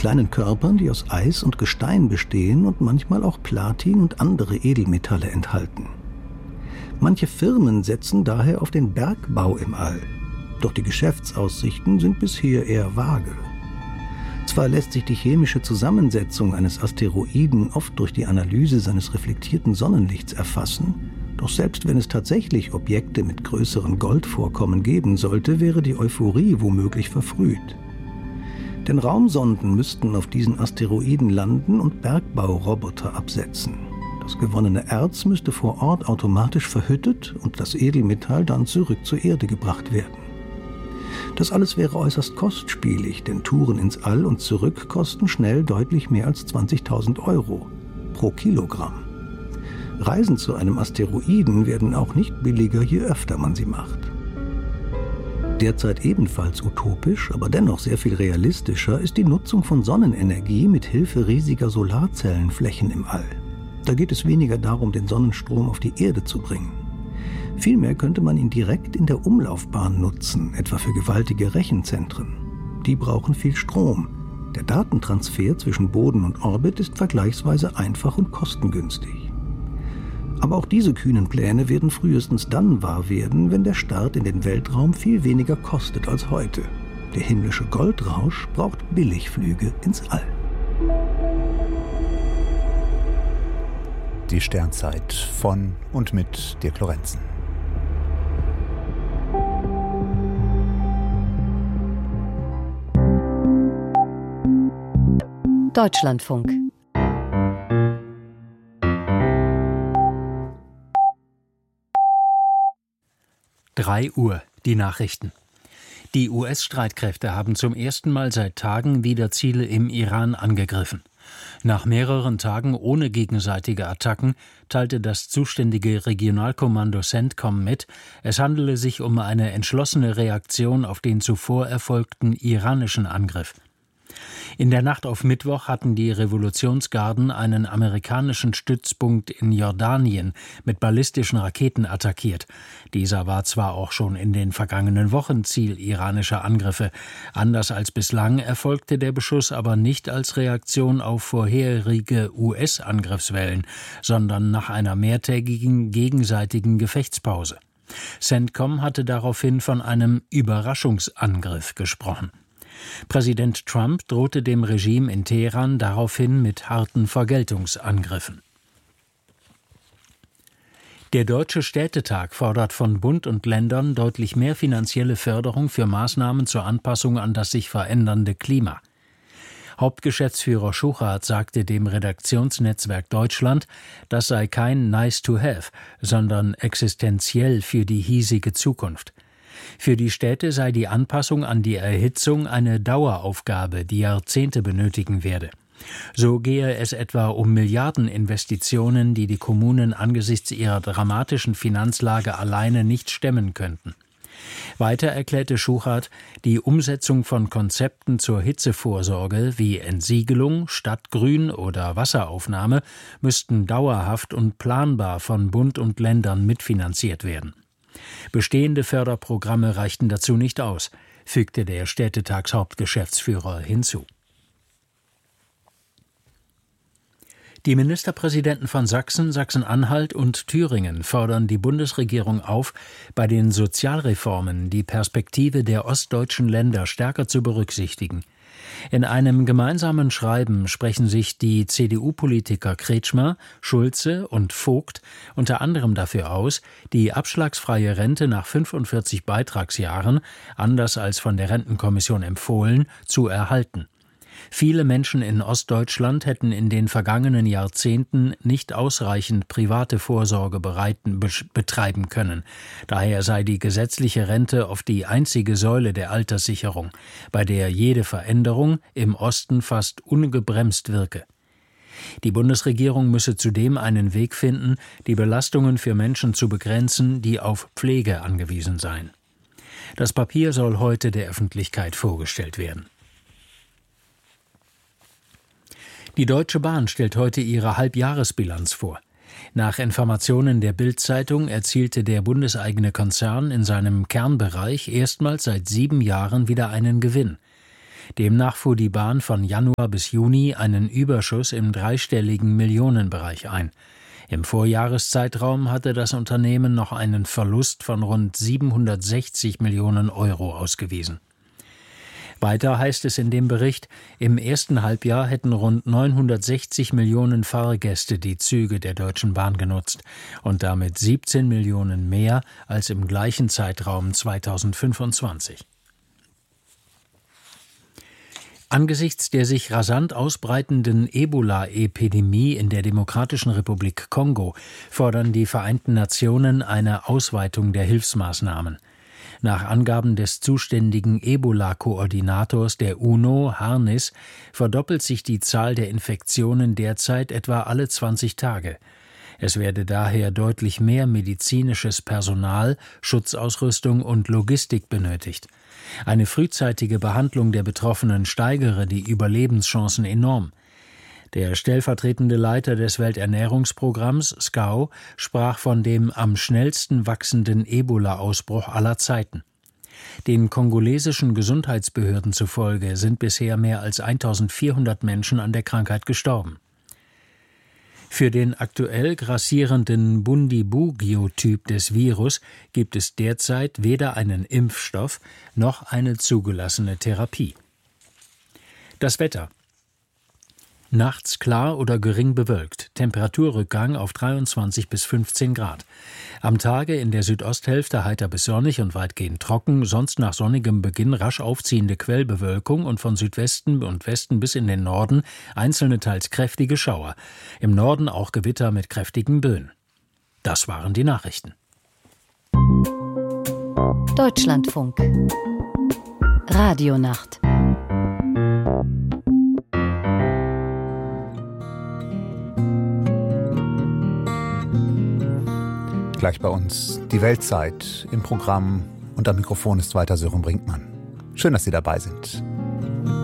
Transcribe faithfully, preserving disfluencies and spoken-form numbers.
kleinen Körpern, die aus Eis und Gestein bestehen und manchmal auch Platin und andere Edelmetalle enthalten. Manche Firmen setzen daher auf den Bergbau im All, doch die Geschäftsaussichten sind bisher eher vage. Zwar lässt sich die chemische Zusammensetzung eines Asteroiden oft durch die Analyse seines reflektierten Sonnenlichts erfassen, doch selbst wenn es tatsächlich Objekte mit größeren Goldvorkommen geben sollte, wäre die Euphorie womöglich verfrüht. Denn Raumsonden müssten auf diesen Asteroiden landen und Bergbauroboter absetzen. Das gewonnene Erz müsste vor Ort automatisch verhüttet und das Edelmetall dann zurück zur Erde gebracht werden. Das alles wäre äußerst kostspielig, denn Touren ins All und zurück kosten schnell deutlich mehr als zwanzigtausend Euro pro Kilogramm. Reisen zu einem Asteroiden werden auch nicht billiger, je öfter man sie macht. Derzeit ebenfalls utopisch, aber dennoch sehr viel realistischer ist die Nutzung von Sonnenenergie mit Hilfe riesiger Solarzellenflächen im All. Da geht es weniger darum, den Sonnenstrom auf die Erde zu bringen. Vielmehr könnte man ihn direkt in der Umlaufbahn nutzen, etwa für gewaltige Rechenzentren. Die brauchen viel Strom. Der Datentransfer zwischen Boden und Orbit ist vergleichsweise einfach und kostengünstig. Aber auch diese kühnen Pläne werden frühestens dann wahr werden, wenn der Start in den Weltraum viel weniger kostet als heute. Der himmlische Goldrausch braucht Billigflüge ins All. Die Sternzeit von und mit Dirk Lorenzen. Deutschlandfunk. drei Uhr, die Nachrichten. Die U S-Streitkräfte haben zum ersten Mal seit Tagen wieder Ziele im Iran angegriffen. Nach mehreren Tagen ohne gegenseitige Attacken teilte das zuständige Regionalkommando CENTCOM mit, es handele sich um eine entschlossene Reaktion auf den zuvor erfolgten iranischen Angriff. In der Nacht auf Mittwoch hatten die Revolutionsgarden einen amerikanischen Stützpunkt in Jordanien mit ballistischen Raketen attackiert. Dieser war zwar auch schon in den vergangenen Wochen Ziel iranischer Angriffe. Anders als bislang erfolgte der Beschuss aber nicht als Reaktion auf vorherige U S-Angriffswellen, sondern nach einer mehrtägigen gegenseitigen Gefechtspause. CENTCOM hatte daraufhin von einem Überraschungsangriff gesprochen. Präsident Trump drohte dem Regime in Teheran daraufhin mit harten Vergeltungsangriffen. Der Deutsche Städtetag fordert von Bund und Ländern deutlich mehr finanzielle Förderung für Maßnahmen zur Anpassung an das sich verändernde Klima. Hauptgeschäftsführer Schuchart sagte dem Redaktionsnetzwerk Deutschland, das sei kein Nice to have, sondern existenziell für die hiesige Zukunft. Für die Städte sei die Anpassung an die Erhitzung eine Daueraufgabe, die Jahrzehnte benötigen werde. So gehe es etwa um Milliardeninvestitionen, die die Kommunen angesichts ihrer dramatischen Finanzlage alleine nicht stemmen könnten. Weiter erklärte Schuchart, die Umsetzung von Konzepten zur Hitzevorsorge wie Entsiegelung, Stadtgrün oder Wasseraufnahme müssten dauerhaft und planbar von Bund und Ländern mitfinanziert werden. Bestehende Förderprogramme reichten dazu nicht aus, fügte der Städtetagshauptgeschäftsführer hinzu. Die Ministerpräsidenten von Sachsen, Sachsen-Anhalt und Thüringen fordern die Bundesregierung auf, bei den Sozialreformen die Perspektive der ostdeutschen Länder stärker zu berücksichtigen. In einem gemeinsamen Schreiben sprechen sich die C D U-Politiker Kretschmer, Schulze und Vogt unter anderem dafür aus, die abschlagsfreie Rente nach fünfundvierzig Beitragsjahren, anders als von der Rentenkommission empfohlen, zu erhalten. Viele Menschen in Ostdeutschland hätten in den vergangenen Jahrzehnten nicht ausreichend private Vorsorge bereiten, be- betreiben können. Daher sei die gesetzliche Rente oft die einzige Säule der Alterssicherung, bei der jede Veränderung im Osten fast ungebremst wirke. Die Bundesregierung müsse zudem einen Weg finden, die Belastungen für Menschen zu begrenzen, die auf Pflege angewiesen seien. Das Papier soll heute der Öffentlichkeit vorgestellt werden. Die Deutsche Bahn stellt heute ihre Halbjahresbilanz vor. Nach Informationen der Bild-Zeitung erzielte der bundeseigene Konzern in seinem Kernbereich erstmals seit sieben Jahren wieder einen Gewinn. Demnach fuhr die Bahn von Januar bis Juni einen Überschuss im dreistelligen Millionenbereich ein. Im Vorjahreszeitraum hatte das Unternehmen noch einen Verlust von rund siebenhundertsechzig Millionen Euro ausgewiesen. Weiter heißt es in dem Bericht, im ersten Halbjahr hätten rund neunhundertsechzig Millionen Fahrgäste die Züge der Deutschen Bahn genutzt und damit siebzehn Millionen mehr als im gleichen Zeitraum zweitausendfünfundzwanzig. Angesichts der sich rasant ausbreitenden Ebola-Epidemie in der Demokratischen Republik Kongo fordern die Vereinten Nationen eine Ausweitung der Hilfsmaßnahmen. Nach Angaben des zuständigen Ebola-Koordinators der UNO, Harnis, verdoppelt sich die Zahl der Infektionen derzeit etwa alle zwanzig Tage. Es werde daher deutlich mehr medizinisches Personal, Schutzausrüstung und Logistik benötigt. Eine frühzeitige Behandlung der Betroffenen steigere die Überlebenschancen enorm. Der stellvertretende Leiter des Welternährungsprogramms, S C A O, sprach von dem am schnellsten wachsenden Ebola-Ausbruch aller Zeiten. Den kongolesischen Gesundheitsbehörden zufolge sind bisher mehr als eintausendvierhundert Menschen an der Krankheit gestorben. Für den aktuell grassierenden Bundibugyo-Typ des Virus gibt es derzeit weder einen Impfstoff noch eine zugelassene Therapie. Das Wetter. Nachts klar oder gering bewölkt, Temperaturrückgang auf dreiundzwanzig bis fünfzehn Grad. Am Tage in der Südosthälfte heiter bis sonnig und weitgehend trocken, sonst nach sonnigem Beginn rasch aufziehende Quellbewölkung und von Südwesten und Westen bis in den Norden einzelne teils kräftige Schauer. Im Norden auch Gewitter mit kräftigen Böen. Das waren die Nachrichten. Deutschlandfunk. Radionacht. Gleich bei uns die Weltzeit im Programm und am Mikrofon ist weiter Sören Brinkmann. Schön, dass Sie dabei sind.